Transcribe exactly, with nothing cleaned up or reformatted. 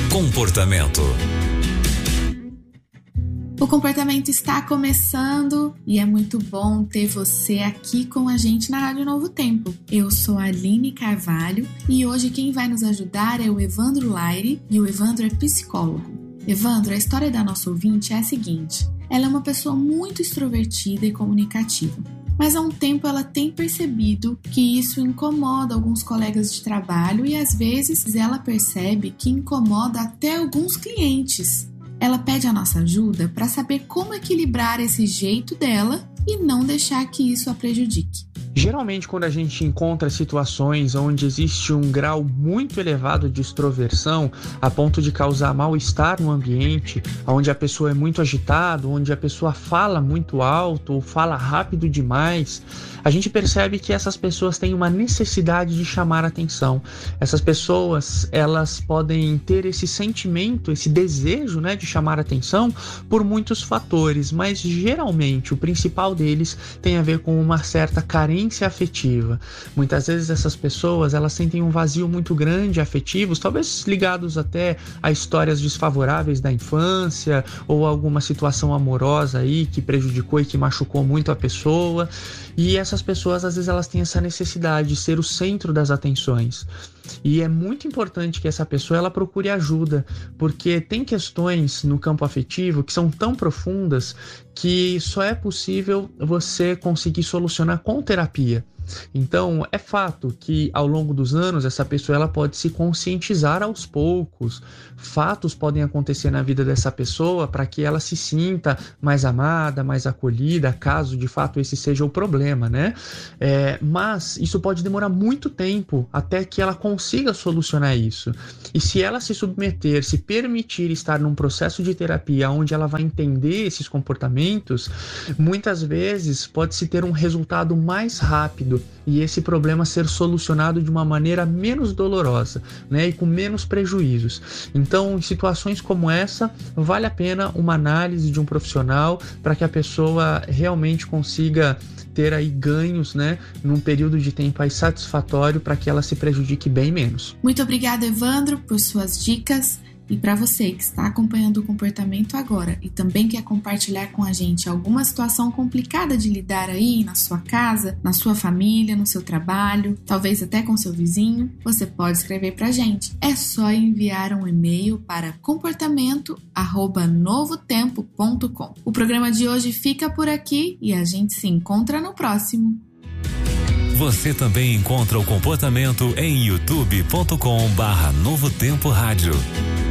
Comportamento. O comportamento está começando e é muito bom ter você aqui com a gente na Rádio Novo Tempo. Eu sou a Aline Carvalho e hoje quem vai nos ajudar é o Evandro Laire, e o Evandro é psicólogo. Evandro, a história da nossa ouvinte é a seguinte: ela é uma pessoa muito extrovertida e comunicativa, mas há um tempo ela tem percebido que isso incomoda alguns colegas de trabalho e às vezes ela percebe que incomoda até alguns clientes. Ela pede a nossa ajuda para saber como equilibrar esse jeito dela e não deixar que isso a prejudique. Geralmente, quando a gente encontra situações onde existe um grau muito elevado de extroversão, a ponto de causar mal-estar no ambiente, onde a pessoa é muito agitada, onde a pessoa fala muito alto ou fala rápido demais, a gente percebe que essas pessoas têm uma necessidade de chamar atenção. Essas pessoas, elas podem ter esse sentimento, esse desejo, né, de chamar atenção por muitos fatores, mas geralmente o principal deles tem a ver com uma certa carência afetiva. Muitas vezes essas pessoas, elas sentem um vazio muito grande afetivos, talvez ligados até a histórias desfavoráveis da infância ou alguma situação amorosa aí que prejudicou e que machucou muito a pessoa. E essas pessoas, às vezes, elas têm essa necessidade de ser o centro das atenções. E é muito importante que essa pessoa ela procure ajuda, porque tem questões no campo afetivo que são tão profundas que só é possível você conseguir solucionar com terapia. Então, é fato que ao longo dos anos essa pessoa ela pode se conscientizar aos poucos. Fatos podem acontecer na vida dessa pessoa para que ela se sinta mais amada, mais acolhida, caso de fato esse seja o problema, né? É, mas isso pode demorar muito tempo até que ela consiga solucionar isso. E se ela se submeter, se permitir estar num processo de terapia onde ela vai entender esses comportamentos, muitas vezes pode-se ter um resultado mais rápido e esse problema ser solucionado de uma maneira menos dolorosa, né, e com menos prejuízos. Então, em situações como essa, vale a pena uma análise de um profissional para que a pessoa realmente consiga ter aí ganhos, né, num período de tempo aí satisfatório para que ela se prejudique bem menos. Muito obrigada, Evandro, por suas dicas. E para você que está acompanhando o comportamento agora e também quer compartilhar com a gente alguma situação complicada de lidar aí na sua casa, na sua família, no seu trabalho, talvez até com seu vizinho, você pode escrever para a gente. É só enviar um e-mail para comportamento arroba novotempo ponto com. O programa de hoje fica por aqui e a gente se encontra no próximo. Você também encontra o Comportamento em youtube ponto com barra Novo Tempo Rádio.